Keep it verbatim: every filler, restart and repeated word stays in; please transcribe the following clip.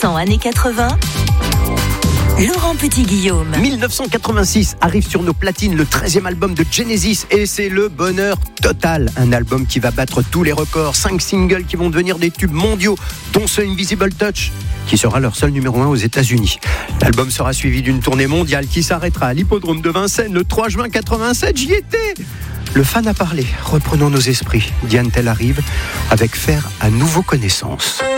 cent années quatre-vingts. Laurent Petit-Guillaume. dix-neuf cent quatre-vingt-six arrive sur nos platines le treizième album de Genesis et c'est le bonheur total. Un album qui va battre tous les records. Cinq singles qui vont devenir des tubes mondiaux, dont ce Invisible Touch, qui sera leur seul numéro un aux États-Unis. L'album sera suivi d'une tournée mondiale qui s'arrêtera à l'hippodrome de Vincennes le trois juin quatre-vingt-sept. J'y étais. Le fan a parlé. Reprenons nos esprits. Diane Tell arrive avec Faire à nouveau connaissance.